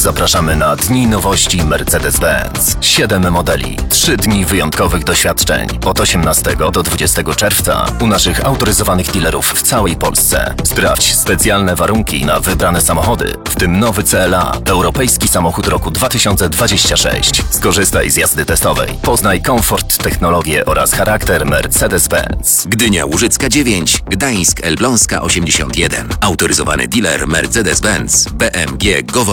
zapraszamy na Dni Nowości Mercedes-Benz. 7 modeli, 3 dni wyjątkowych doświadczeń od 18 do 20 czerwca u naszych autoryzowanych dealerów w całej Polsce. Sprawdź specjalne warunki na wybrane samochody, w tym nowy CLA, europejski samochód roku 2026. Skorzystaj z jazdy testowej. Poznaj komfort, technologię oraz charakter Mercedes-Benz. Gdynia Łużycka 9, Gdańsk Elbląska 81. Autoryzowany dealer Mercedes-Benz, BMG Gowo